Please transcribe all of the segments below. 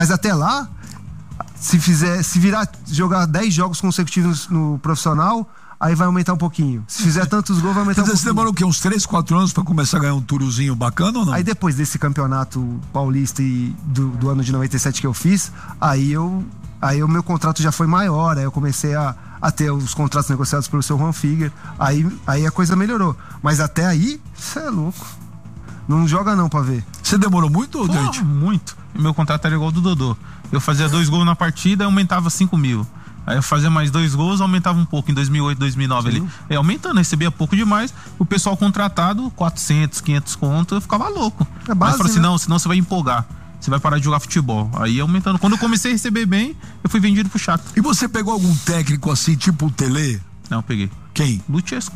Mas até lá, se virar jogar 10 jogos consecutivos no profissional, aí vai aumentar um pouquinho. Se fizer tantos gols, vai aumentar um pouquinho. Você demorou o quê? Uns 3, 4 anos pra começar a ganhar um turozinho bacana ou não? Aí depois desse campeonato paulista e do ano de 97 que eu fiz, aí o meu contrato já foi maior, aí eu comecei a ter os contratos negociados pelo seu Juan Figuer, aí a coisa melhorou. Mas até aí, você é louco. Não joga não pra ver. Você demorou muito, Dente? Muito. Meu contrato era igual ao do Dodô. Eu fazia 2 gols na partida e aumentava 5 mil. Aí eu fazia mais 2 gols, aumentava um pouco em 2008, 2009 ali. Aumentando, recebia pouco demais. O pessoal contratado, 400, 500 conto, eu ficava louco. É base, mas eu falei assim, né? não, senão você vai empolgar. Você vai parar de jogar futebol. Aí aumentando. Quando eu comecei a receber bem, eu fui vendido pro Shakhtar. E você pegou algum técnico assim, tipo o Tele? Não, eu peguei. Quem? Luchesco.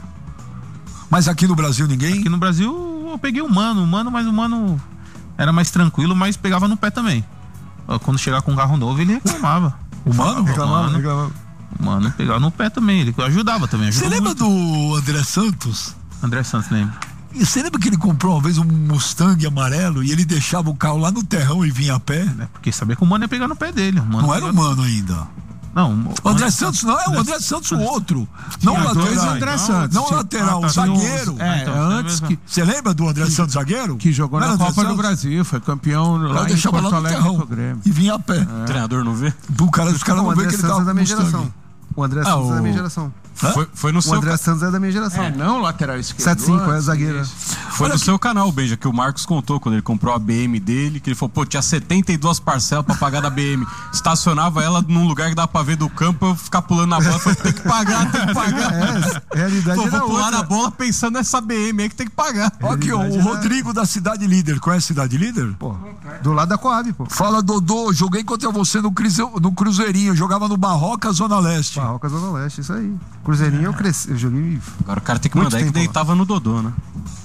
Mas aqui no Brasil ninguém? Aqui no Brasil eu peguei o Mano, mas o Mano era mais tranquilo, mas pegava no pé também. Quando chegar com um carro novo, ele reclamava. O Mano? Reclamava. O Mano pegava no pé também, ele ajudava também. Você lembra muito. do André Santos? André Santos, lembra? E você lembra que ele comprou uma vez um Mustang amarelo e ele deixava o carro lá no terrão e vinha a pé? É porque sabia que o Mano ia pegar no pé dele. Não era o Mano ainda. Não, o André Santos não é o André Santos, o outro. Não o lateral. André Santos. Não o lateral, o zagueiro. Antes que. Você lembra do André Santos, zagueiro? Que jogou na Copa do Brasil, foi campeão lá em Porto Alegre com o Grêmio. E vinha a pé. O treinador não vê? Os caras não vê que ele tava da minha Mustang. geração. O André Santos é da minha geração. Foi no O seu André Santos é da minha geração. Não, lateral esquerdo. 7-5, é zagueiro. Foi no seu canal, Benja, que o Marcos contou quando ele comprou a BM dele, que ele falou, pô, tinha 72 parcelas pra pagar da BM. Estacionava ela num lugar que dá pra ver do campo, eu ficar pulando na bola, falei, tem que pagar. Realidade Pô, era vou pular outra. na bola pensando nessa BM aí que tem que pagar. Aqui, ó, o Rodrigo da Cidade Líder. Conhece Cidade Líder? Pô, do lado da Coab, pô. Fala, Dodô, joguei contra você no Cruzeirinho, jogava no Barroca, Zona Leste. Barroca, Zona Leste, isso aí. Cruzeirinho eu cresci, eu joguei. Agora o cara tem que mandar aí que deitava no Dodô, né?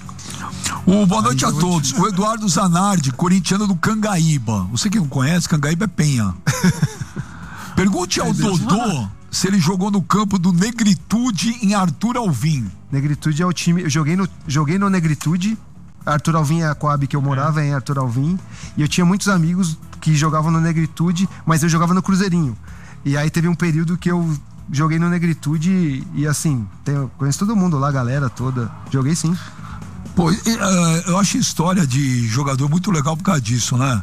Boa noite a todos. O Eduardo Zanardi, corintiano do Cangaíba. Você que não conhece, Cangaíba é Penha. Pergunte ao Dodô se ele jogou no campo do Negritude em Arthur Alvim. Negritude é o time. Eu joguei no Negritude. Arthur Alvim é a Coab que eu morava, em Arthur Alvim. E eu tinha muitos amigos que jogavam no Negritude, mas eu jogava no Cruzeirinho. E aí teve um período que eu joguei no Negritude e assim, conheço todo mundo lá, a galera toda. Joguei sim. Pô, eu acho a história de jogador muito legal por causa disso, né?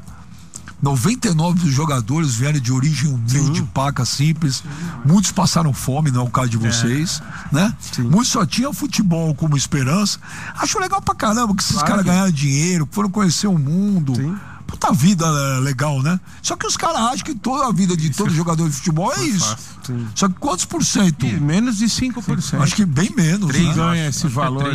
99 dos jogadores vieram de origem humilde, paca, simples. Muitos passaram fome, não é o caso de vocês, né? Sim. Muitos só tinham futebol como esperança. Acho legal pra caramba que esses caras ganharam dinheiro, foram conhecer o mundo. Sim. Puta vida legal, né? Só que os caras acham que toda a vida de todo jogador de futebol é isso. Só que quantos por cento? Menos de 5%. Acho que bem menos, né? Ganha esse valor.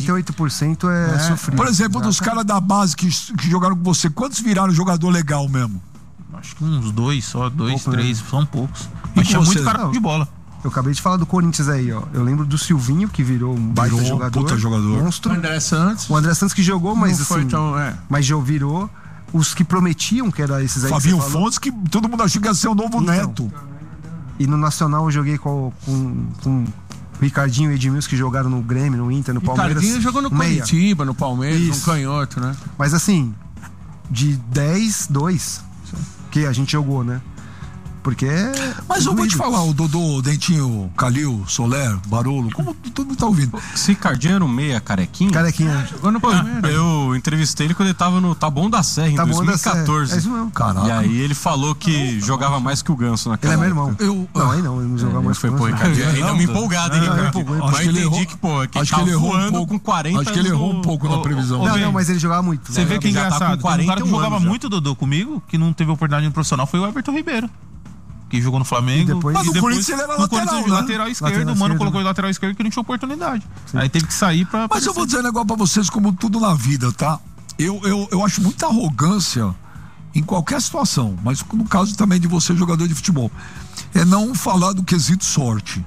98% é sofrido. Por exemplo, dos caras da base que jogaram com você, quantos viraram jogador legal mesmo? Acho que uns 2, só 2, Pouco, 3, são poucos. E Mas tinha você? muito cara de bola. Eu acabei de falar do Corinthians aí, ó. Eu lembro do Silvinho, que virou um baita Virou um jogador. puta jogador. Monstro. O André Santos. O André Santos que jogou, mas Não foi assim. tão, Mas já virou. Os que prometiam, que era esses aí. Fabinho que você falou. Fontes, que todo mundo achou que ia ser o novo Então. Neto. E no Nacional eu joguei com o Ricardinho e Edmilson, que jogaram no Grêmio, no Inter, no Palmeiras. Ricardinho jogou no meia. Curitiba, no Palmeiras, Isso. no canhoto, né? Mas assim, de 10, 2 que a gente jogou, né? Porque Mas eu vou te falar, o Dodô, Dentinho, Calil, Soler, Barolo, como todo mundo tá ouvindo. Esse Ricardinho era um meia carequinho? carequinha. Jogou no Palmeiras. Eu entrevistei ele quando ele tava no Taboão da Serra, em Tá bom, 2014. é isso mesmo. Caraca. E aí ele falou que jogava mais que o Ganso Ele naquela é meu época. irmão. Não, aí não, ele não jogava mais. Foi, pô, que Ricardinho. Aí Não, deu uma empolgada, hein, não, Ricardo? empolgou. Mas Acho que ele eu entendi errou- que, pô, que acho tá que ele errou um voando pouco. com 40 Acho que ele anos errou um pouco na previsão. Não, mas ele jogava muito. Você vê que é Já tá com engraçado. Tem um 41 cara que jogava anos já. muito, Dodô, comigo, que não teve oportunidade no profissional, foi o Everton Ribeiro. Que jogou no Flamengo. E depois- Mas no Corinthians ele era no lateral, Corinthians, né? lateral esquerdo, Lateral o Mano esquerdo. colocou ele lateral esquerdo que não tinha oportunidade. Aí teve que sair pra. Mas eu vou dizer um negócio pra vocês, como tudo na vida, tá? Eu acho muita arrogância em qualquer situação, mas no caso também de você, jogador de futebol, é não falar do quesito sorte.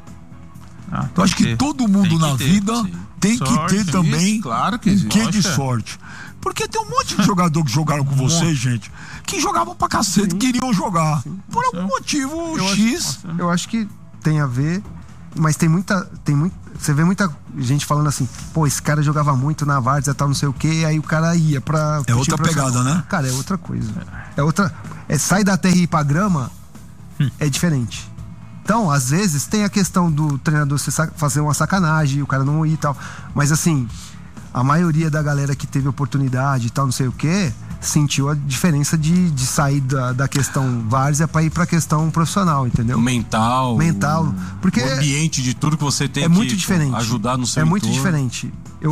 Eu acho que todo mundo na vida tem que Sorte, ter também claro que um existe. quê de Lógico. sorte. Porque tem um monte de jogador que jogaram com vocês, gente, que jogavam pra cacete, queriam jogar. Por algum motivo X. Eu acho que tem a ver Mas tem muita. Você vê muita gente falando assim, pô, esse cara jogava muito na várzea e tal, não sei o quê, aí o cara ia pra. É outra pegada, né? Cara, é outra coisa. É outra. Sai da terra e ir pra grama, é diferente. Então, às vezes, tem a questão do treinador fazer uma sacanagem, o cara não ir e tal. Mas assim, a maioria da galera que teve oportunidade e tal, não sei o quê, sentiu a diferença de sair da questão várzea pra ir pra questão profissional, entendeu? Mental. Porque o ambiente de tudo que você tem muito diferente. Ajudar no seu É muito entorno. diferente.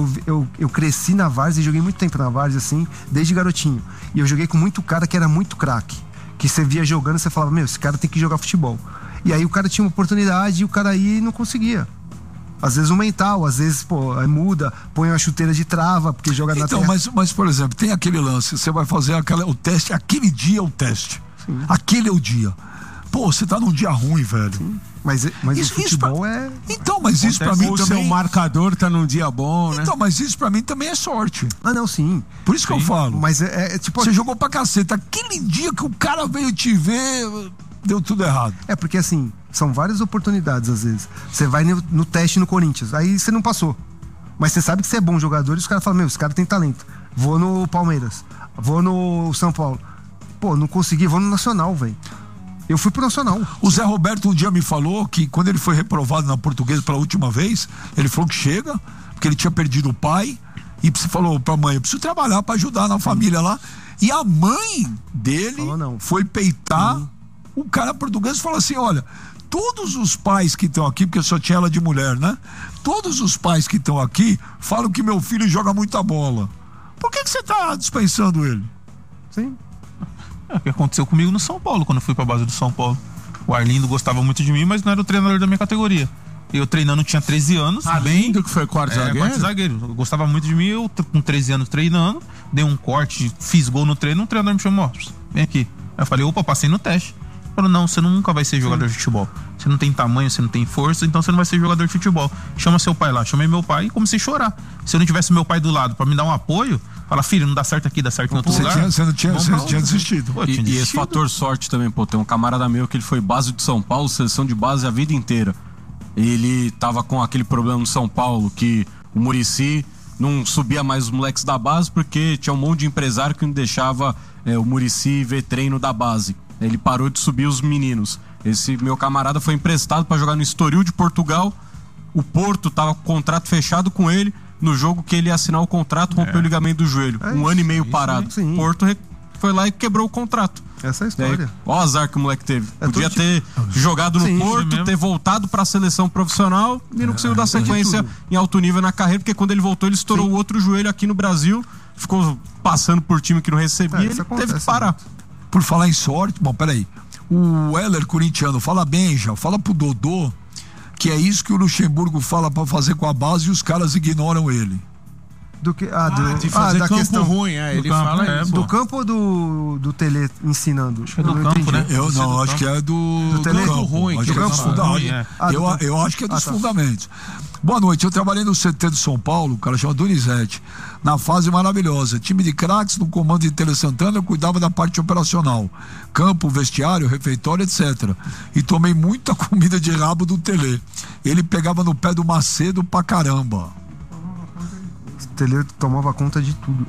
Eu cresci na várzea e joguei muito tempo na várzea, assim, desde garotinho. E eu joguei com muito cara que era muito craque. Que você via jogando e você falava, meu, esse cara tem que jogar futebol. E aí o cara tinha uma oportunidade e o cara ia e não conseguia. Às vezes o mental, às vezes, muda, põe uma chuteira de trava, porque joga na terra. Mas, por exemplo, tem aquele lance, você vai fazer o teste, aquele dia é o teste. Sim. Aquele é o dia. Pô, você tá num dia ruim, velho. Sim. Mas o futebol é... Então, mas isso pra mim também... O seu marcador tá num dia bom, né? Então, mas isso pra mim também é sorte. Ah, não, sim. Por isso que eu falo. Mas é tipo... Você jogou pra caceta. Aquele dia que o cara veio te ver, deu tudo errado. É, porque assim, são várias oportunidades às vezes. Você vai no teste no Corinthians, aí você não passou. Mas você sabe que você é bom jogador e os caras falam, meu, esse cara tem talento. Vou no Palmeiras, vou no São Paulo. Pô, não consegui, vou no Nacional, velho. Eu fui pro Nacional. O Zé Roberto um dia me falou que quando ele foi reprovado na Portuguesa pela última vez, ele falou que chega, porque ele tinha perdido o pai, e falou pra mãe, eu preciso trabalhar pra ajudar na família lá. E a mãe dele foi peitar o cara português e falou assim, olha, todos os pais que estão aqui, porque só tinha ela de mulher, né? Todos os pais que estão aqui falam que meu filho joga muita bola. Por que você tá dispensando ele? Sim. É o que aconteceu comigo no São Paulo, quando eu fui pra base do São Paulo. O Arlindo gostava muito de mim, mas não era o treinador da minha categoria. Eu treinando, tinha 13 anos. Arlindo, que foi quarto zagueiro? Quarto zagueiro. Eu gostava muito de mim, eu com 13 anos treinando, dei um corte, fiz gol no treino, um treinador me chamou, vem aqui. Aí eu falei, opa, passei no teste. Ele falou, não, você nunca vai ser jogador de futebol. Você não tem tamanho, você não tem força, então você não vai ser jogador de futebol. Chama seu pai lá. Chamei meu pai e comecei a chorar. Se eu não tivesse meu pai do lado pra me dar um apoio, fala, filho, não dá certo aqui, dá certo em outro lugar. Você não tinha desistido. Pô, e esse fator sorte também, tem um camarada meu que ele foi base de São Paulo, seleção de base a vida inteira. Ele tava com aquele problema no São Paulo, que o Muricy não subia mais os moleques da base, porque tinha um monte de empresário que não deixava o Muricy ver treino da base. Ele parou de subir os meninos. Esse meu camarada foi emprestado para jogar no Estoril de Portugal. O Porto tava com o contrato fechado com ele. No jogo que ele ia assinar o contrato, rompeu o ligamento do joelho. Um ano e meio parado. O Porto foi lá e quebrou o contrato. Essa é a história. Ó o azar que o moleque teve. Podia ter jogado no Porto, ter voltado pra seleção profissional e não conseguiu dar sequência em alto nível na carreira, porque quando ele voltou, ele estourou o outro joelho aqui no Brasil, ficou passando por time que não recebia, ele teve que parar. Por falar em sorte, bom, peraí. O Heller corintiano fala bem, já fala pro Dodô que é isso que o Luxemburgo fala pra fazer com a base e os caras ignoram ele. Do que, de fazer da campo questão ruim, ele fala isso. Do campo ou do Tele ensinando? Acho que é do campo, né? Eu não, acho que é do Tele campo ruim. Acho que é dos fundamentos. Eu acho que é dos fundamentos. Boa noite, eu trabalhei no CT de São Paulo, o cara chama Donizete, na fase maravilhosa, time de craques no comando de Tele Santana, eu cuidava da parte operacional, campo, vestiário, refeitório, etc. E tomei muita comida de rabo do Tele. Ele pegava no pé do Macedo pra caramba. O Tele tomava conta de tudo.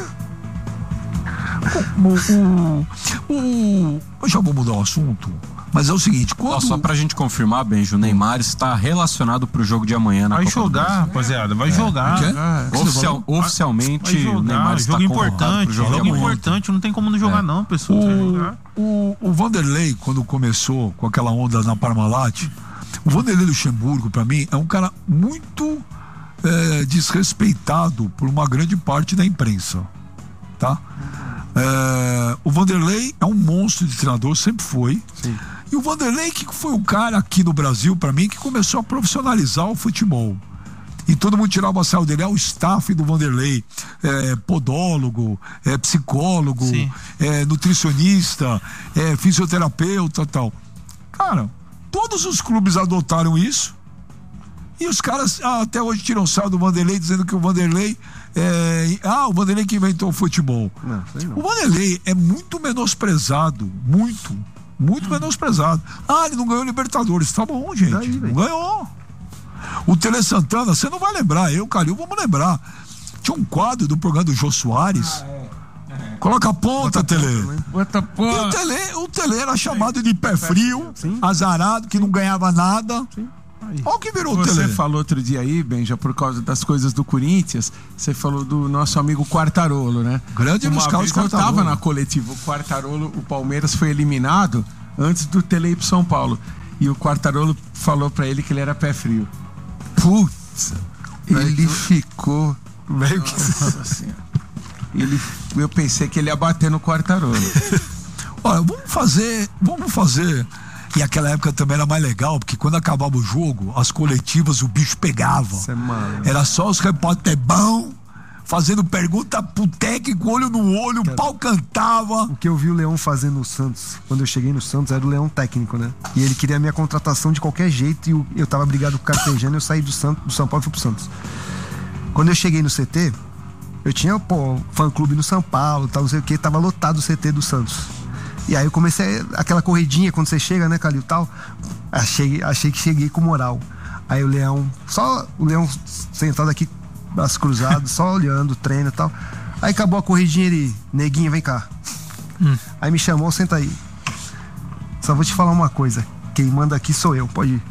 Eu já vou mudar o assunto. Mas é o seguinte, só pra gente confirmar, Benjo, o Neymar está relacionado pro jogo de amanhã na Copa do Brasil. Rapaziada, vai jogar. Oficialmente, vai jogar, o Neymar está importante, jogo importante, não tem como não jogar não, pessoal. O Vanderlei, quando começou com aquela onda na Parmalat, o Vanderlei Luxemburgo, pra mim, é um cara muito desrespeitado por uma grande parte da imprensa, tá? O Vanderlei é um monstro de treinador, sempre foi. Sim. E o Vanderlei que foi o cara aqui no Brasil, pra mim, que começou a profissionalizar o futebol. E todo mundo tirava a sarro dele, o staff do Vanderlei, podólogo, psicólogo, nutricionista, fisioterapeuta e tal. Cara, todos os clubes adotaram isso. E os caras até hoje tiram sarro do Vanderlei, dizendo que o Vanderlei o Vanderlei que inventou o futebol. Não. O Vanderlei é muito menosprezado, muito menosprezado. Ele não ganhou Libertadores, tá bom, gente, Daí, não ganhou. O Tele Santana, você não vai lembrar, eu, Calil, vamos lembrar. Tinha um quadro do programa do Jô Soares. Coloca a ponta, Tele. Bota ponta. E o Tele era chamado de pé frio, azarado, que não ganhava nada. Olha o que virou o Tele. Você falou outro dia aí, Benja, por causa das coisas do Corinthians, você falou do nosso amigo Quartarolo, né? Grande Luiz Carlos Quartarolo. Eu tava na coletiva, o Quartarolo, o Palmeiras foi eliminado antes do Tele ir pro São Paulo. E o Quartarolo falou pra ele que ele era pé frio. Putz, ele ficou... Velho que... Nossa Senhora. Eu pensei que ele ia bater no Quartarolo. Olha, vamos fazer. E aquela época também era mais legal, porque quando acabava o jogo, as coletivas o bicho pegava. Era só os repórteres bom, fazendo pergunta pro técnico, olho no olho, o pau cantava. O que eu vi o Leão fazendo no Santos, quando eu cheguei no Santos, era o Leão técnico, né? E ele queria a minha contratação de qualquer jeito, e eu tava brigado com o Carpejano, eu saí do São Paulo e fui pro Santos. Quando eu cheguei no CT, eu tinha, fã-clube no São Paulo, tal, não sei o que, tava lotado o CT do Santos. E aí eu comecei aquela corridinha quando você chega, né, Calil, tal. Achei que cheguei com moral. Aí o Leão sentado aqui, braços cruzados, só olhando, treino e tal. Aí acabou a corridinha, ele, neguinho, vem cá. Aí me chamou, senta aí. Só vou te falar uma coisa, quem manda aqui sou eu, pode ir.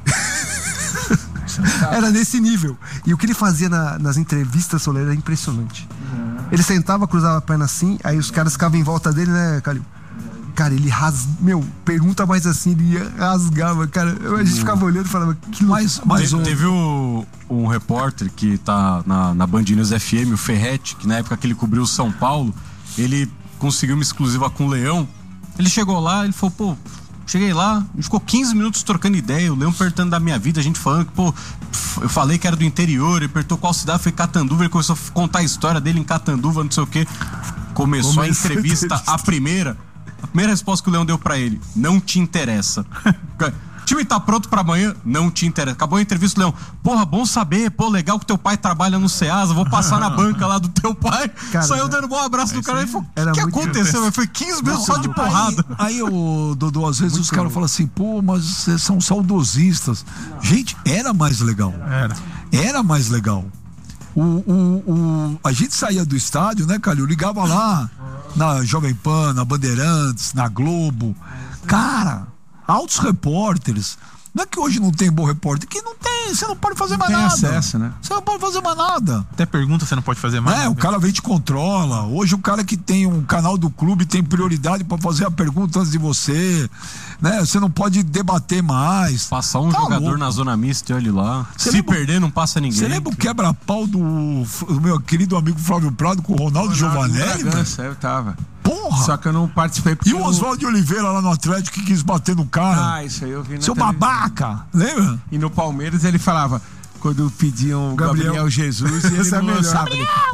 Era nesse nível. E o que ele fazia nas entrevistas, Soleiro, era impressionante. Ele sentava, cruzava a perna assim, aí os caras ficavam em volta dele, né, Calil? Cara, ele pergunta mais assim, ele rasgava, cara. A gente ficava olhando e falava, que mas teve um repórter que tá na Band News FM, o Ferretti, que na época que ele cobriu o São Paulo, ele conseguiu uma exclusiva com o Leão. Ele chegou lá, ele falou, pô, cheguei lá, a gente ficou 15 minutos trocando ideia, o Leão perguntando da minha vida, a gente falando que, pô, eu falei que era do interior, ele perguntou qual cidade, foi Catanduva, ele começou a contar a história dele em Catanduva, não sei o quê. Começou a entrevista, a primeira resposta que o Leão deu pra ele, não te interessa. O time tá pronto pra amanhã? Não te interessa. Acabou a entrevista, Leão. Porra, bom saber. Pô, legal que teu pai trabalha no Ceasa. Vou passar na banca lá do teu pai. Cara, saiu dando um bom abraço do cara. Ele falou, o que aconteceu? Foi 15 minutos só de porrada. Aí, Dodô, às vezes os caras falam assim, pô, mas vocês são saudosistas. Gente, era mais legal. Era mais legal. A gente saía do estádio, né, Calil? Ligava lá na Jovem Pan, na Bandeirantes, na Globo. Cara, altos repórteres. Não é que hoje não tem bom repórter, que não tem, você não pode fazer mais nada. Tem acesso, né? Você não pode fazer mais nada. Até pergunta você não pode fazer mais. O cara vem e te controla. Hoje o cara que tem um canal do clube tem prioridade pra fazer a pergunta antes de você, né? Você não pode debater mais. Passar um jogador na zona mista e olha lá. Se perder, não passa ninguém. Você lembra o quebra-pau do meu querido amigo Flávio Prado com o Ronaldo Giovanelli? Eu tava. Porra! Só que eu não participei. E o Oswaldo de Oliveira lá no Atlético que quis bater no cara. Isso aí eu vi na Seu babaca! Lembra? E no Palmeiras ele falava, quando pediam o Gabriel Jesus, e ele não lançava.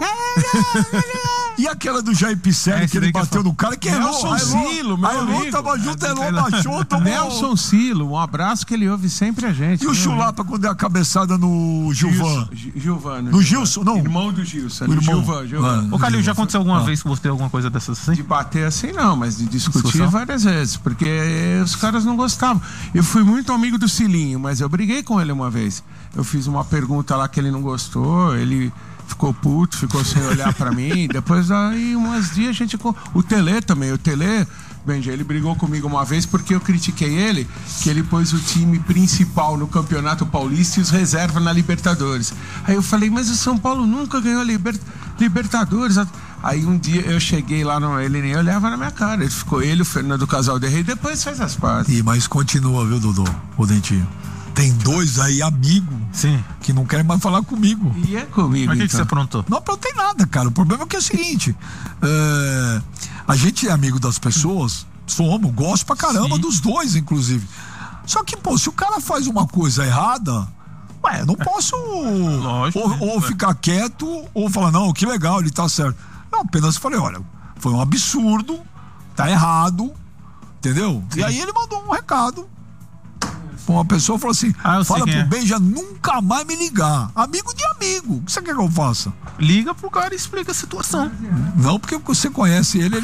E aquela do Jair Pisselli que ele bateu no cara, que é Nelson Silo, meu amigo. Elô tava junto, Elô baixou, tomou. Nelson Silo, um abraço que ele ouve sempre a gente. E o Chulapa quando deu a cabeçada no Gilvan? Gilvan. No Gilson, não. Irmão do Gilson. O irmão. Gilvan. Ô, Calil, já aconteceu alguma vez que você teve alguma coisa dessas assim? De bater assim não, mas de discutir várias vezes, porque os caras não gostavam. Eu fui muito amigo do Cilinho, mas eu briguei com ele uma vez. Eu fiz uma pergunta lá que ele não gostou, ele ficou puto, ficou sem olhar pra mim. Depois aí, umas dias a gente... O Tele também, Benja, ele brigou comigo uma vez porque eu critiquei ele, que ele pôs o time principal no Campeonato Paulista e os reservas na Libertadores. Aí eu falei, mas o São Paulo nunca ganhou Libertadores. Aí um dia eu cheguei lá, ele nem olhava na minha cara. Ele ficou, o Fernando Casal de Rei, depois fez as pazes. Mas continua, viu, Dodô? O Dentinho. Tem dois aí, amigos, que não querem mais falar comigo. E é comigo. Mas o que você aprontou? Não aprontei nada, cara. O problema é que é o seguinte: a gente é amigo das pessoas, gosto pra caramba dos dois, inclusive. Só que, pô, se o cara faz uma coisa errada, eu não posso ou ficar quieto ou falar, não, que legal, ele tá certo. Não, apenas falei, olha, foi um absurdo, tá errado, entendeu? E aí ele mandou um recado. Uma pessoa falou assim, fala pro Benja nunca mais me ligar. Amigo de amigo, o que você quer que eu faça? Liga pro cara e explica a situação. Não, porque você conhece ele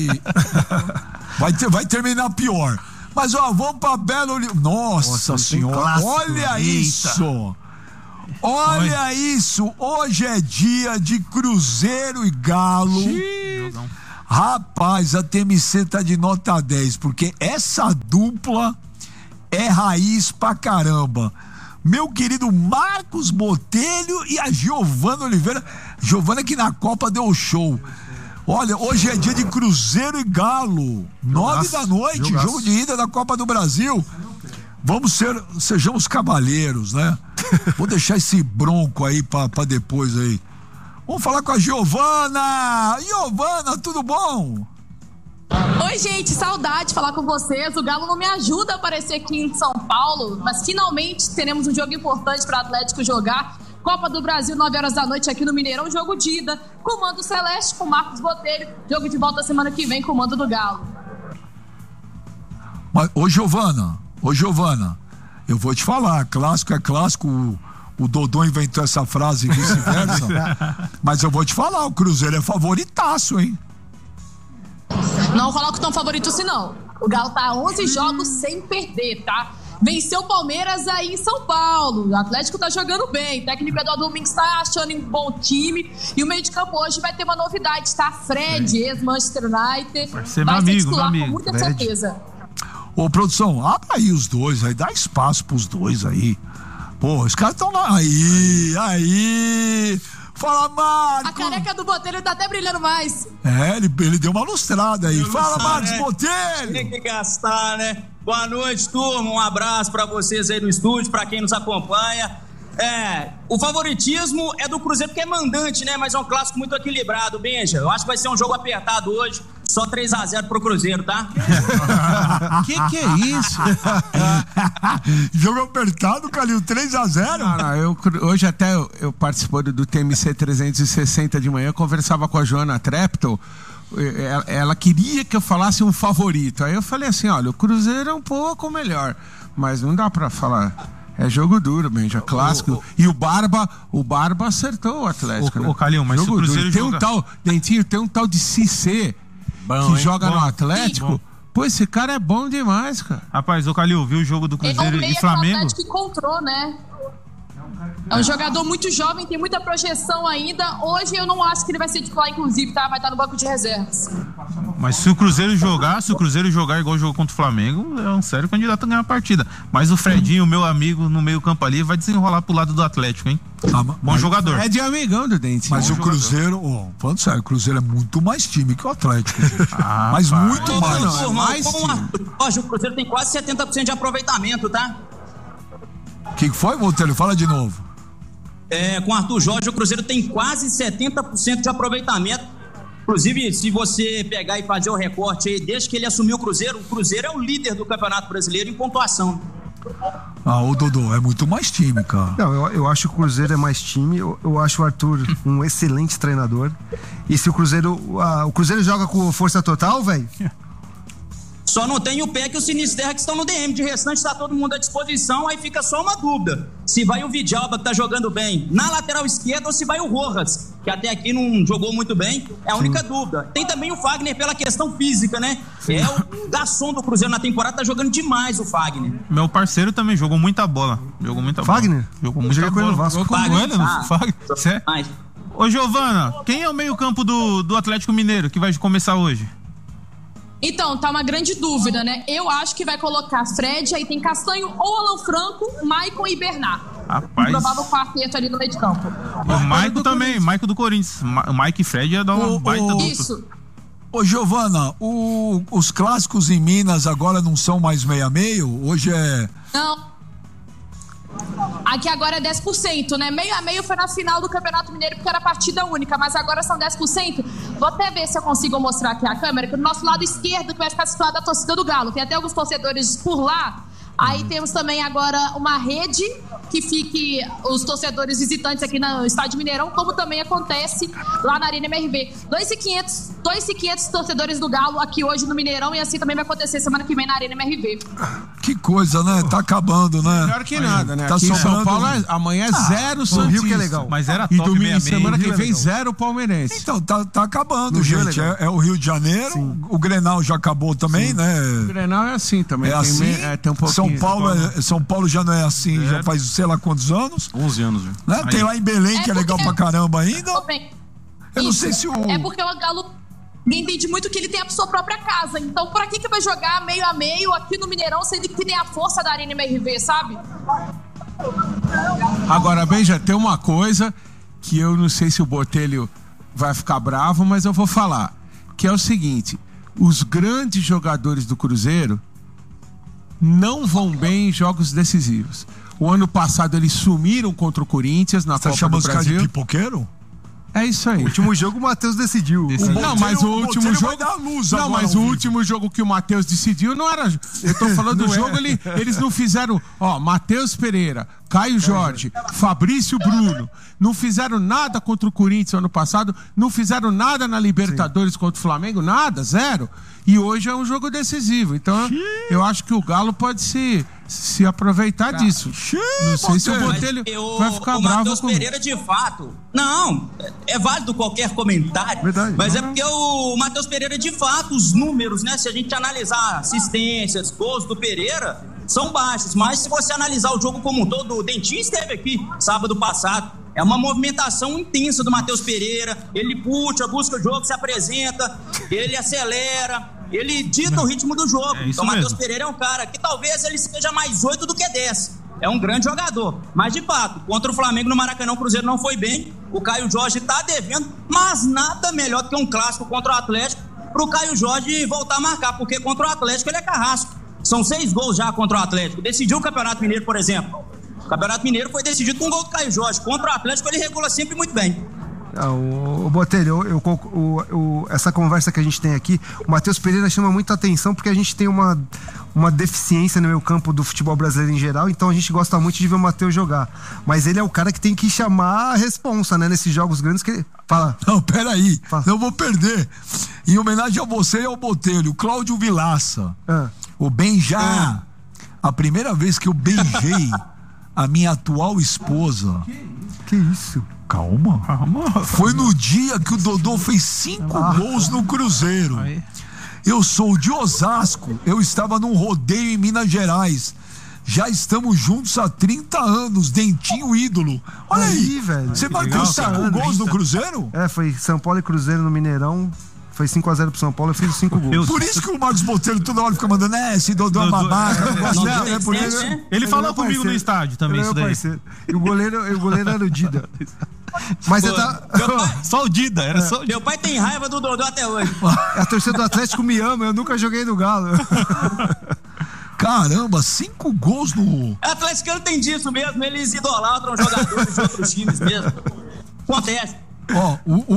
vai terminar pior. Mas vamos pra Belo Horizonte. Nossa senhora, clássico, olha isso. Olha isso, hoje é dia de Cruzeiro e Galo. Rapaz, a TMC tá de nota 10, porque essa dupla é raiz pra caramba. Meu querido Marcos Botelho e a Giovana Oliveira. Giovana que na Copa deu show. Olha, hoje é dia de Cruzeiro e Galo. 9 da noite, jogo de ida da Copa do Brasil. Sejamos cavalheiros, né? Vou deixar esse bronco aí pra depois aí. Vamos falar com a Giovana. Giovana, tudo bom? Oi, gente, saudade de falar com vocês. O Galo não me ajuda a aparecer aqui em São Paulo, mas finalmente teremos um jogo importante para o Atlético jogar. Copa do Brasil, 9 horas da noite aqui no Mineirão, jogo de ida. Comando Celeste com Marcos Botelho. Jogo de volta semana que vem, comando do Galo. Mas, ô Giovana, eu vou te falar, clássico é clássico, o Dodô inventou essa frase e vice-versa, mas eu vou te falar, o Cruzeiro é favoritaço, hein? Não coloco tão favorito assim, não. O Galo tá a 11 jogos sem perder, tá? Venceu o Palmeiras aí em São Paulo. O Atlético tá jogando bem. O técnico Eduardo Domingos tá achando um bom time. E o meio de campo hoje vai ter uma novidade, tá? Fred, ex-Manchester United. Vai ser meu amigo, com muita certeza. Ô, produção, abre aí os dois aí, dá espaço pros dois aí. Pô, os caras estão lá. Aí. Fala, Marcos. A careca do Botelho tá até brilhando mais. É, ele deu uma lustrada aí. Fala, Marcos, né? Botelho. Tem que gastar, né? Boa noite, turma. Um abraço pra vocês aí no estúdio, pra quem nos acompanha. O favoritismo é do Cruzeiro porque é mandante, né? Mas é um clássico muito equilibrado, Benja. Eu acho que vai ser um jogo apertado hoje. Só 3-0 pro Cruzeiro, tá? Que é isso? Jogo apertado, Calil, 3-0? Não, hoje até eu participei do TMC 360 de manhã, conversava com a Joana Treptow. Ela queria que eu falasse um favorito. Aí eu falei assim, olha, o Cruzeiro é um pouco melhor, mas não dá pra falar. É jogo duro, Benja, clássico. E o Barba acertou o Atlético, né? Ô, Calil, mas jogo se o Cruzeiro duro. Tem um tal de Cissé que joga no Atlético. Pô, esse cara é bom demais, cara. Rapaz, ô Calil, viu o jogo do Cruzeiro e Flamengo? O Atlético encontrou, né? É um jogador muito jovem, tem muita projeção ainda. Hoje eu não acho que ele vai ser titular, inclusive, tá? Vai estar no banco de reservas. Mas se o Cruzeiro jogar igual jogou contra o Flamengo, é um sério candidato a ganhar a partida. Mas o Fredinho, meu amigo, no meio campo ali, vai desenrolar pro lado do Atlético, hein? Bom jogador. É de amigão do Dente. Mas o Cruzeiro, falando sério, o Cruzeiro é muito mais time que o Atlético. Mas muito mais. Hoje o Cruzeiro tem quase 70% de aproveitamento, tá? O que foi, Botelho? Fala de novo. Com Arthur Jorge, o Cruzeiro tem quase 70% de aproveitamento. Inclusive, se você pegar e fazer o recorte aí, desde que ele assumiu o Cruzeiro é o líder do Campeonato Brasileiro em pontuação. O Dodô, é muito mais time, cara. Não, eu acho que o Cruzeiro é mais time. Eu acho o Arthur um excelente treinador. E se o Cruzeiro joga com força total, velho... Só não tem o pé que o Sinisterra que estão no DM. De restante está todo mundo à disposição. Aí fica só uma dúvida: se vai o Vidalba, que tá jogando bem, na lateral esquerda, ou se vai o Rojas, que até aqui não jogou muito bem. É a única dúvida. Tem também o Fagner pela questão física, né? É o garçom do Cruzeiro na temporada, tá jogando demais o Fagner. Meu parceiro também jogou muita bola. Fagner? Jogou muita bola. Jogou com ele no Fagner. Ô, Giovana, quem é o meio campo do Atlético Mineiro que vai começar hoje? Então, tá uma grande dúvida, né? Eu acho que vai colocar Fred, aí tem Castanho ou Alan Franco, Maicon e Bernard. Rapaz. Provável quarteto ali no meio de campo. O Maicon também, Maicon do Corinthians. O Mike e Fred ia dar uma baita dupla. Isso. Ô, Giovana, os clássicos em Minas agora não são mais meio a meio? Hoje é... Não. Aqui agora é 10%, né? Meio a meio foi na final do Campeonato Mineiro porque era partida única, mas agora são 10%. Vou até ver se eu consigo mostrar aqui a câmera, que do nosso lado esquerdo que vai ficar situada a torcida do Galo. Tem até alguns torcedores por lá. Aí temos também agora uma rede que fique os torcedores visitantes aqui no Estádio Mineirão, como também acontece lá na Arena MRV. 2.500 2.500 torcedores do Galo aqui hoje no Mineirão, e assim também vai acontecer semana que vem na Arena MRV. Que coisa, né? Tá acabando, né? Melhor que nada, né? Tá Aqui em sobrando... São Paulo, amanhã é 0 Santista. O Rio que é legal. Mas era E top domingo, 66. semana que Rio é vem, legal. 0 palmeirense. Então, tá acabando, No Rio é gente. legal. É o Rio de Janeiro. Sim. O Grenal já acabou também, né? O Grenal é assim também. É assim. Tem um pouquinho. São Paulo já não é assim, já faz sei lá quantos anos. 11 anos, já. Né? Tem lá em Belém, que é legal pra caramba ainda. Ô, bem, Eu não isso. sei se o... É porque o Galo entende muito que ele tem a sua própria casa. Então, pra que vai jogar meio a meio aqui no Mineirão, sendo que tem a força da Arena MRV, sabe? Agora, bem, já tem uma coisa que eu não sei se o Botelho vai ficar bravo, mas eu vou falar. Que é o seguinte: os grandes jogadores do Cruzeiro não vão bem em jogos decisivos. O ano passado eles sumiram contra o Corinthians na Copa do os caras de Brasil. pipoqueiro? É isso aí. O último jogo o Matheus decidiu. Não, mas o último Botelho jogo. vai dar luz Não, agora mas ao o vivo. último jogo que o Matheus decidiu não era. Eu tô falando do jogo, eles não fizeram. Ó, Matheus Pereira, Caio Jorge, Fabrício Bruno. Não fizeram nada contra o Corinthians ano passado. Não fizeram nada na Libertadores contra o Flamengo. Nada, zero. E hoje é um jogo decisivo. Então, eu acho que o Galo pode se aproveitar disso. Não sei se o Botelho vai ficar o bravo Matheus comigo. Pereira, de fato, não, é válido qualquer comentário, Verdade. mas é porque o Matheus Pereira, de fato, os números, né, se a gente analisar assistências, gols do Pereira, são baixos, mas se você analisar o jogo como um todo, o Dentinho esteve aqui sábado passado, é uma movimentação intensa do Matheus Pereira, ele puxa, busca o jogo, se apresenta, ele acelera, ele dita o ritmo do jogo. É isso Então o Matheus mesmo. Pereira é um cara que talvez ele seja mais 8 do que 10. É um grande jogador. Mas, de fato, contra o Flamengo no Maracanã, o Cruzeiro não foi bem. O Caio Jorge tá devendo, mas nada melhor do que um clássico contra o Atlético pro Caio Jorge voltar a marcar, porque contra o Atlético ele é carrasco. São 6 gols já contra o Atlético. Decidiu o Campeonato Mineiro, por exemplo. O Campeonato Mineiro foi decidido com um gol do Caio Jorge. Contra o Atlético ele regula sempre muito bem. O Botelho, essa conversa que a gente tem aqui, o Matheus Pereira chama muita atenção porque a gente tem uma deficiência no meio campo do futebol brasileiro em geral, então a gente gosta muito de ver o Matheus jogar. Mas ele é o cara que tem que chamar a responsa, né? Nesses jogos grandes que ele... Fala. Não, peraí, Fala. não vou perder. Em homenagem a você e ao Botelho, Cláudio Vilaça, o Benjá. A primeira vez que eu beijei a minha atual esposa. Que isso? Calma. Foi no dia que o Dodô fez 5 gols no Cruzeiro. Eu sou de Osasco. Eu estava num rodeio em Minas Gerais. Já estamos juntos há 30 anos. Dentinho ídolo. Olha aí, velho. Você Que marcou legal, 5 cara. gols no Cruzeiro? Foi São Paulo e Cruzeiro no Mineirão. Foi 5-0 pro São Paulo, eu fiz os 5 gols. Por isso que o Marcos Botelho toda hora fica mandando, esse Dodô é babaca, não gosto dele, é por isso. Ele falou comigo no estádio também, isso daí. E o goleiro era o Dida. Mas Pô, Só o Dida, era só o Dida. Meu pai tem raiva do Dodô até hoje. A torcida do Atlético me ama, eu nunca joguei no Galo. Caramba, 5 gols no... O atleticano tem disso mesmo, eles idolatram jogadores de outros times mesmo. Acontece. Ó,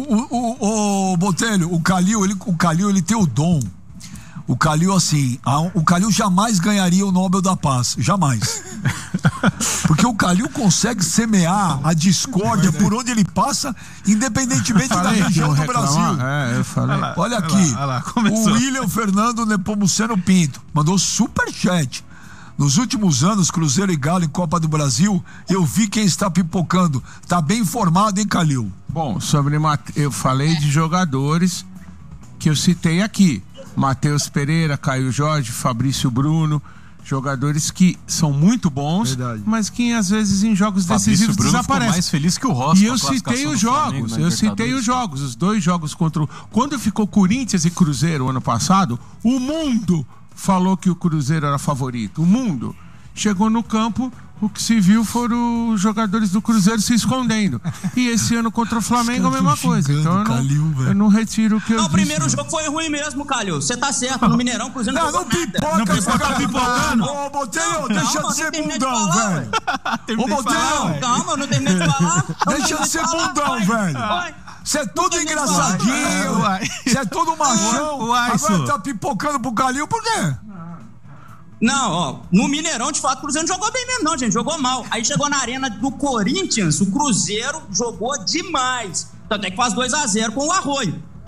o Botelho, o Calil, ele tem o dom. O Calil, assim, o Calil jamais ganharia o Nobel da Paz. Jamais. Porque o Calil consegue semear a discórdia por onde ele passa, independentemente da região do Brasil. Eu falei. Olha aqui, olha lá, o começou. William Fernando Nepomuceno Pinto mandou superchat. Nos últimos anos, Cruzeiro e Galo em Copa do Brasil, eu vi quem está pipocando. Tá bem informado, hein, Calil? Bom, eu falei de jogadores que eu citei aqui. Matheus Pereira, Caio Jorge, Fabrício Bruno, jogadores que são muito bons, Verdade. mas que às vezes em jogos Fabrício decisivos Bruno ficou desaparecem. mais feliz que o Rossi. E com a eu classificação citei os do Flamengo jogos, na eu citei Libertadores. os jogos, os 2 jogos contra o... Quando ficou Corinthians e Cruzeiro ano passado, o mundo falou que o Cruzeiro era favorito, o mundo. Chegou no campo, o que se viu foram os jogadores do Cruzeiro se escondendo. E esse ano contra o Flamengo a mesma coisa. Então eu não retiro o que eu Não, disse. o primeiro jogo foi ruim mesmo, Calil. Você tá certo, no Mineirão, o Cruzeiro não Não, jogou não nada. pipoca, Não pipoca, essa pipocando. Ô, Botelho, Não, deixa não de ser terminei de bundão, falar, velho. Ô, Botelho, Calma, eu não terminei de falar. deixa de ser bundão, velho. Você é tudo terminei de engraçadinho, Uai. você é tudo machão. Uai, Agora isso. tá pipocando pro Calil, por quê? Não, ó, no Mineirão, de fato, o Cruzeiro não jogou bem mesmo, não, gente. Jogou mal. Aí chegou na arena do Corinthians, o Cruzeiro jogou demais. Tanto é que faz 2-0 com o Arroio. O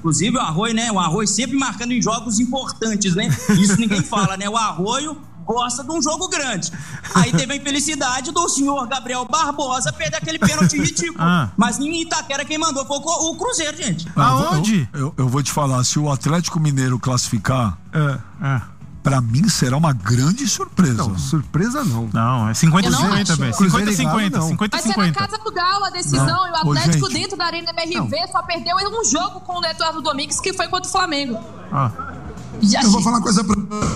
Inclusive o Arroio, né? O Arroio sempre marcando em jogos importantes, né? Isso ninguém fala, né? O Arroio gosta de um jogo grande. Aí teve a infelicidade do senhor Gabriel Barbosa perder aquele pênalti ridículo. Mas em Itaquera quem mandou foi o Cruzeiro, gente. Aonde? Eu vou te falar, se o Atlético Mineiro classificar, pra mim será uma grande surpresa. Não, surpresa não. Não, é 50-50 também. 50-50. Vai ser na casa do Galo a decisão e o Atlético dentro da Arena MRV só perdeu um jogo com o Eduardo Domingues, que foi contra o Flamengo. Eu vou falar uma coisa pra...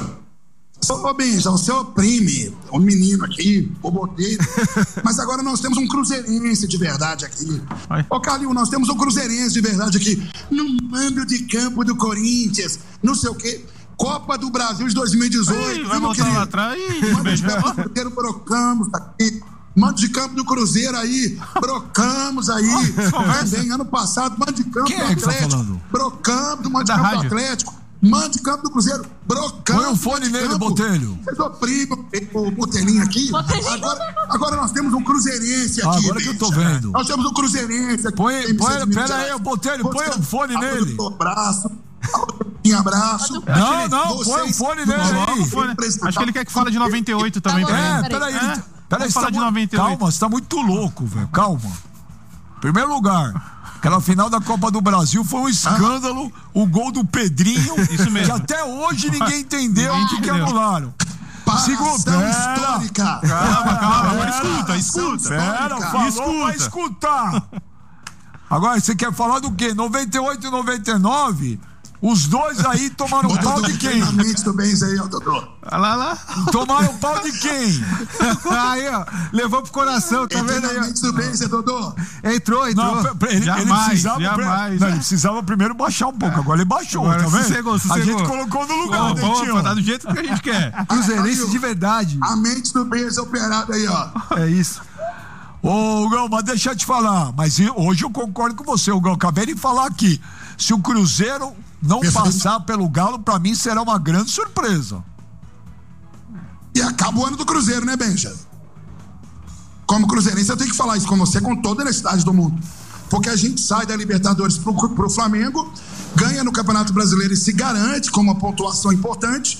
Ô, Benja, você oprime o menino aqui, o Botelho, mas agora nós temos um cruzeirense de verdade aqui. Ô, Calil, nós temos um cruzeirense de verdade aqui, no mando de campo do Corinthians, não sei o quê, Copa do Brasil de 2018. Vai voltar lá atrás. Mando de campo do Cruzeiro, brocamos aqui. Mando de campo do Cruzeiro aí, brocamos aí. Também, ano passado, mando de campo do Atlético, brocamos do mando de campo do Atlético. Mande campo do Cruzeiro, brocando. Põe um fone nele, Botelho. Vocês oprimem o Botelinho aqui. Agora nós temos um cruzeirense aqui. Agora que eu tô vendo. Nós temos um cruzeirense aqui. Pera aí, Botelho, põe um fone nele. Abraço. Abraço. Não, põe um fone nele aí. Acho que ele quer que fale de 98 também. Peraí, de 98. Calma, você tá muito louco, velho. Calma. Primeiro lugar. Aquela final da Copa do Brasil foi um escândalo, o gol do Pedrinho, isso mesmo. Que até hoje ninguém entendeu o que anularam. Segundo, histórica. Calma, agora escuta. Vai escutar. Agora, você quer falar do quê? 98 e 99? Os dois aí tomaram pau de quem? Aí, ó, Dodô. Lá. Tomaram pau de quem? Aí, ó, levou pro coração, tá vendo aí? Ó. Dodô. Entrou. Não, ele precisava primeiro baixar um pouco, agora ele baixou, tá vendo? Sossegou. A gente colocou no lugar, Dentinho. Tá do jeito que a gente quer. Cruzeirense de verdade. A mente do Benja operada aí, ó. É isso. Ô, Gão, mas deixa eu te falar, mas hoje eu concordo com você, Gão, acabei de falar aqui, se o Cruzeiro não passar pelo Galo, pra mim será uma grande surpresa. E acaba o ano do Cruzeiro, né, Benja? Como cruzeirense, eu tenho que falar isso com você com toda a honestidade do mundo. Porque a gente sai da Libertadores pro Flamengo, ganha no Campeonato Brasileiro e se garante com uma pontuação importante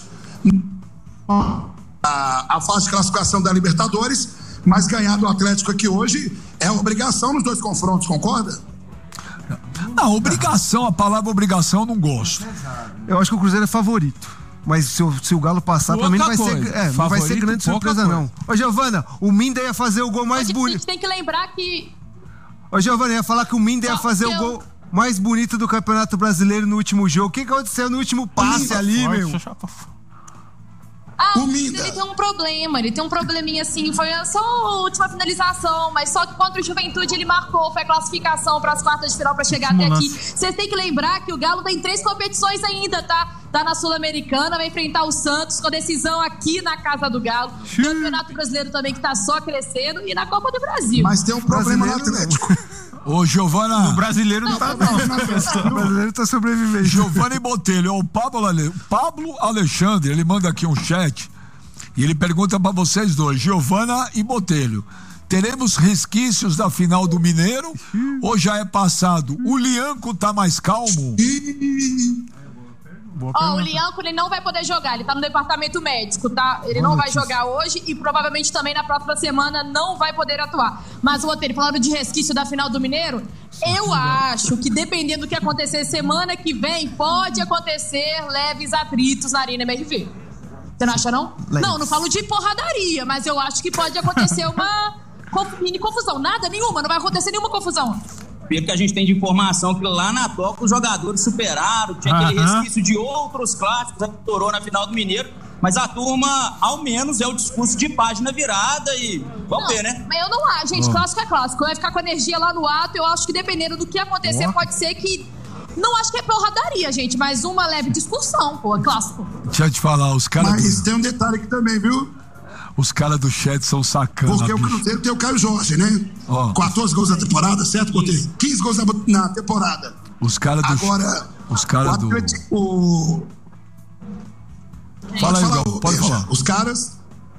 a fase de classificação da Libertadores, mas ganhar do Atlético aqui hoje é obrigação nos dois confrontos, concorda? Não, obrigação, a palavra obrigação eu não gosto. Eu acho que o Cruzeiro é favorito. Mas se o Galo passar, pra mim não vai ser grande surpresa, não. Ô, Giovana, o Minda ia fazer o gol mais bonito. A gente tem que lembrar que... Ô, Giovana, ia falar que o Minda ia fazer o gol mais bonito do Campeonato Brasileiro no último jogo. O que aconteceu no último passe ali, meu? Ele tem um problema, ele tem um probleminha assim, foi só a última finalização, mas só que contra o Juventude ele marcou, foi a classificação para as quartas de final para chegar até aqui. Vocês têm que lembrar que o Galo tem 3 competições ainda, tá? Tá na Sul-Americana, vai enfrentar o Santos com decisão aqui na casa do Galo. Campeonato Brasileiro também que tá só crescendo e na Copa do Brasil. Mas tem um problema no Atlético. Ô, Giovana. O brasileiro não tá, não. O brasileiro tá sobrevivendo. Giovana e Botelho, o Pablo Alexandre, ele manda aqui um chat e ele pergunta pra vocês dois, Giovana e Botelho, teremos resquícios da final do Mineiro ou já é passado? O Lianco tá mais calmo? O Lianco, ele não vai poder jogar, ele tá no departamento médico, tá? Ele não vai jogar hoje e provavelmente também na próxima semana não vai poder atuar. Mas o Botelho, falando de resquício da final do Mineiro, eu acho que dependendo do que acontecer semana que vem, pode acontecer leves atritos na Arena MRV. Você não acha, não? Não falo de porradaria, mas eu acho que pode acontecer uma mini confusão. Nada, nenhuma, não vai acontecer nenhuma confusão. Pelo que a gente tem de informação, que lá na Toca os jogadores superaram, tinha aquele resquício de outros clássicos, que estourou na final do Mineiro, mas a turma, ao menos, é o discurso de página virada e vamos ver, né? Mas eu não acho, gente, clássico é clássico, vai ficar com a energia lá no ato, eu acho que dependendo do que acontecer, pode ser que... Não acho que é porradaria, gente, mas uma leve discussão, pô, é clássico. Deixa eu te falar, os caras... Mas tem um detalhe aqui também, viu? Os caras do chat são sacanas. Porque o Cruzeiro tem o Caio Jorge, né? 14 gols na temporada, certo, Botelho? 15 gols na temporada. Os caras do... Agora, os caras do... Fala aí, Gal, pode falar. Os caras...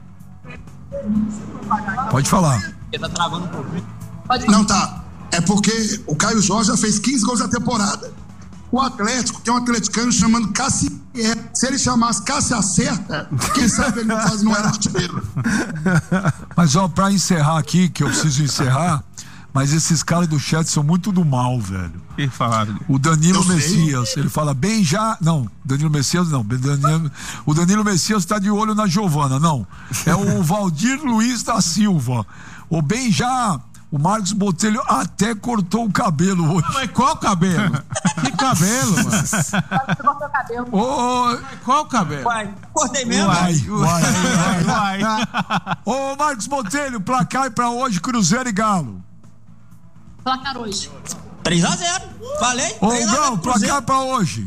Pode falar. Ele tá travando um pouco. Não, tá. É porque o Caio Jorge já fez 15 gols na temporada. O Atlético tem um atleticano chamando Cassier. Se ele chamasse Cássio Acerta, quem sabe ele não era artilheiro. Mas ó, pra encerrar aqui, que eu preciso encerrar, mas esses caras do chat são muito do mal, velho. Que falaram? O Danilo Messias, ele fala bem já. Não, Danilo Messias não. O Danilo Messias tá de olho na Giovana, não. É o Valdir Luiz da Silva. O bem já. O Marcos Botelho até cortou o cabelo hoje. Mas qual cabelo? Que cabelo, mano? Cortou o cabelo. Qual cabelo? Uai, cortei mesmo. Uai. Ô, Marcos Botelho, placar pra hoje, Cruzeiro e Galo. Placar hoje. 3-0. Falei? Ô, Galo, placar pra hoje.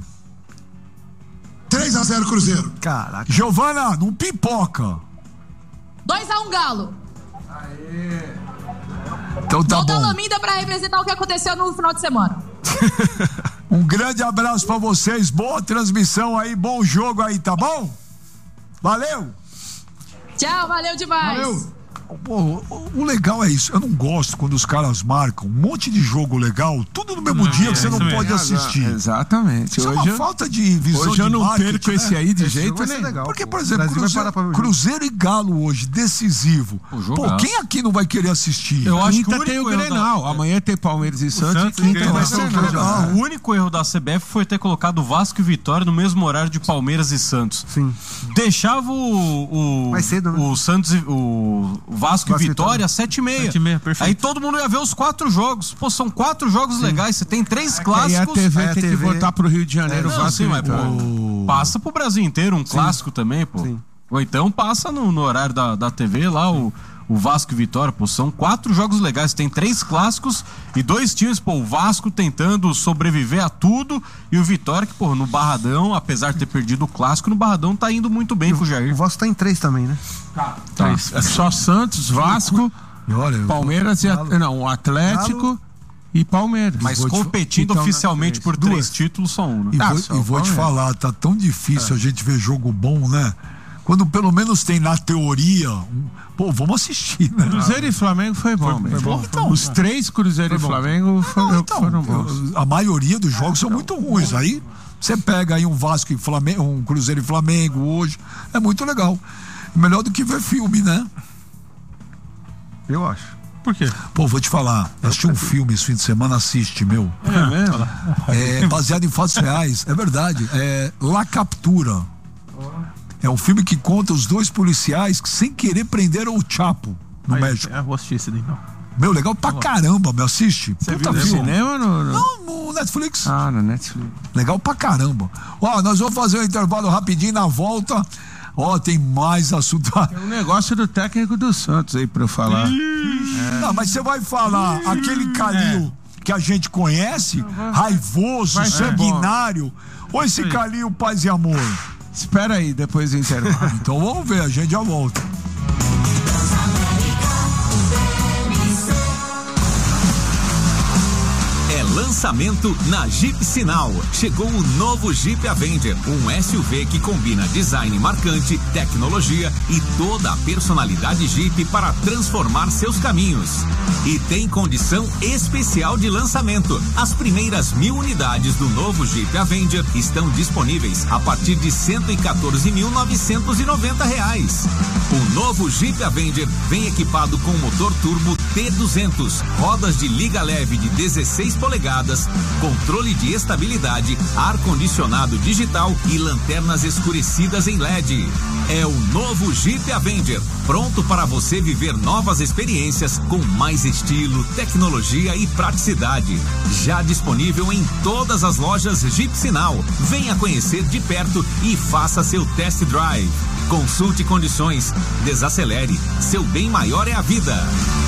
3-0 Cruzeiro. Caraca. Giovana, não pipoca. 2-1 Galo. Aê. Então tá Gol bom. da Laminda pra representar o que aconteceu no final de semana. Um grande abraço pra vocês, boa transmissão aí, bom jogo aí, tá bom? Valeu! Tchau, valeu demais. Valeu! Pô, o legal é isso, eu não gosto quando os caras marcam um monte de jogo legal, tudo no mesmo dia que você não pode assistir. Exatamente. Isso hoje é uma falta de visão hoje eu de não marketing, perco esse aí de jeito nenhum. Porque, por exemplo, Cruzeiro e Galo hoje, decisivo. Pô, quem aqui não vai querer assistir? Eu acho que quinta tem o Grenal, amanhã tem Palmeiras e Santos, e quinta vai ser o único erro da CBF foi ter colocado Vasco e Vitória no mesmo horário de Palmeiras e Santos. Sim. Deixava mais cedo, né? o Santos e o Vasco e Vitória às 7h30. 7h30, perfeito. Aí todo mundo ia ver os 4 jogos. Pô, são 4 jogos legais. Você tem 3 clássicos. Aí a TV tem que botar pro Rio de Janeiro. Passa pro Brasil inteiro um clássico também, pô. Sim. Ou então passa no horário da TV lá, o Vasco e Vitória, pô, são 4 jogos legais, tem 3 clássicos e 2 times, pô, o Vasco tentando sobreviver a tudo e o Vitória que, pô, no Barradão, apesar de ter perdido o clássico, no Barradão tá indo muito bem com o Jair. O Vasco tá em 3 também, né? Tá. É só Santos, Vasco, Palmeiras e o Atlético e Palmeiras. Mas competindo oficialmente por 3 títulos, só um, né? E vou te falar, tá tão difícil a gente ver jogo bom, né? Quando pelo menos tem na teoria, pô, vamos assistir, né? Cruzeiro e Flamengo foi bom mesmo. Então, os 3 Cruzeiro e Flamengo foram bons. A maioria dos jogos são muito ruins. Aí você pega aí um Vasco e Flamengo, um Cruzeiro e Flamengo hoje, é muito legal. Melhor do que ver filme, né? Eu acho. Por quê? Pô, vou te falar, assisti um filme esse fim de semana, assiste, meu. É mesmo? É baseado em fatos reais, é verdade. É La Captura. É um filme que conta os 2 policiais que sem querer prenderam o Chapo no México. Vou assistir esse daí, não. Meu, legal pra caramba, meu, assiste. Você viu no cinema ou no Netflix. Ah, no Netflix. Legal pra caramba. Ó, nós vamos fazer um intervalo rapidinho, na volta. Ó, tem mais assunto. Tem um negócio do técnico do Santos aí pra eu falar. Não, mas você vai falar aquele Calil que a gente conhece, raivoso, sanguinário, ou esse Calil paz e amor? Espera aí, depois do intervalo. Então vamos ver, a gente já volta. Lançamento na Jeep Sinal. Chegou o novo Jeep Avenger, um SUV que combina design marcante, tecnologia e toda a personalidade Jeep para transformar seus caminhos. E tem condição especial de lançamento. As primeiras 1000 unidades do novo Jeep Avenger estão disponíveis a partir de R$ 114.990. O novo Jeep Avenger vem equipado com motor turbo T200, rodas de liga leve de 16 polegadas, controle de estabilidade, ar-condicionado digital e lanternas escurecidas em LED. É o novo Jeep Avenger, pronto para você viver novas experiências com mais estilo, tecnologia e praticidade. Já disponível em todas as lojas Jeep Sinal. Venha conhecer de perto e faça seu test drive. Consulte condições, desacelere, seu bem maior é a vida.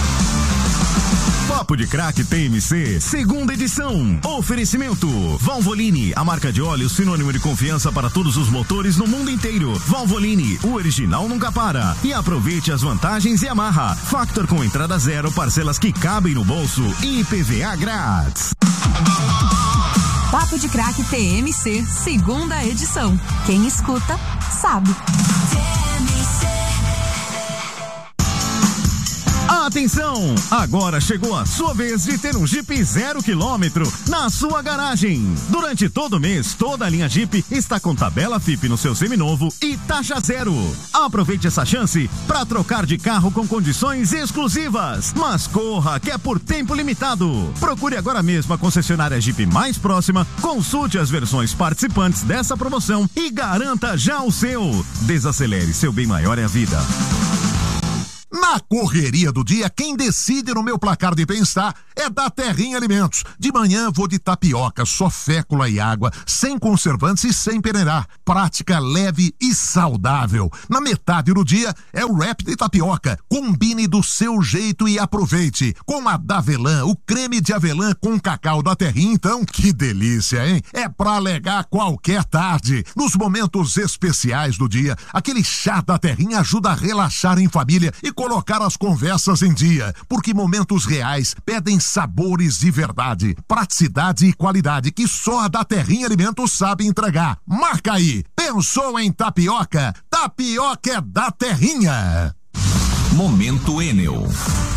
Papo de Crack TMC, 2ª edição. Oferecimento Valvoline, a marca de óleo sinônimo de confiança para todos os motores no mundo inteiro. Valvoline, o original nunca para. E aproveite as vantagens Yamaha. Factor com entrada 0, parcelas que cabem no bolso e IPVA grátis. Papo de Crack TMC, 2ª edição. Quem escuta, sabe. A Atenção! Agora chegou a sua vez de ter um Jeep 0 km na sua garagem. Durante todo o mês, toda a linha Jeep está com tabela FIP no seu seminovo e taxa zero. Aproveite essa chance para trocar de carro com condições exclusivas. Mas corra, que é por tempo limitado. Procure agora mesmo a concessionária Jeep mais próxima, consulte as versões participantes dessa promoção e garanta já o seu. Desacelere, seu bem maior é a vida. Na correria do dia, quem decide no meu placar de bem-estar é da Terrinha Alimentos. De manhã vou de tapioca, só fécula e água, sem conservantes e sem peneirar. Prática, leve e saudável. Na metade do dia é o wrap de tapioca. Combine do seu jeito e aproveite. Com a Davelã, o creme de avelã com cacau da Terrinha, então, que delícia, hein? É pra alegar qualquer tarde. Nos momentos especiais do dia, aquele chá da Terrinha ajuda a relaxar em família e colocar as conversas em dia, porque momentos reais pedem sabores de verdade, praticidade e qualidade que só a da Terrinha Alimentos sabe entregar. Marca aí, pensou em tapioca? Tapioca é da Terrinha. Momento Enel.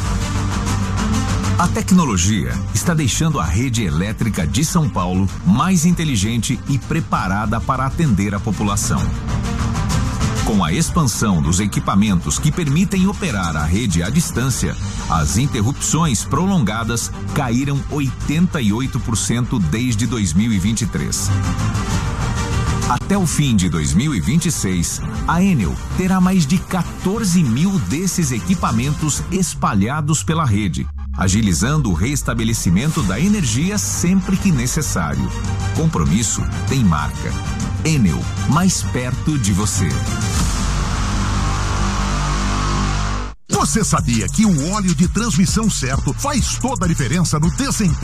A tecnologia está deixando a rede elétrica de São Paulo mais inteligente e preparada para atender a população. Com a expansão dos equipamentos que permitem operar a rede à distância, as interrupções prolongadas caíram 88% desde 2023. Até o fim de 2026, a Enel terá mais de 14 mil desses equipamentos espalhados pela rede, agilizando o restabelecimento da energia sempre que necessário. Compromisso tem marca. Enel, mais perto de você. Você sabia que o óleo de transmissão certo faz toda a diferença no desempenho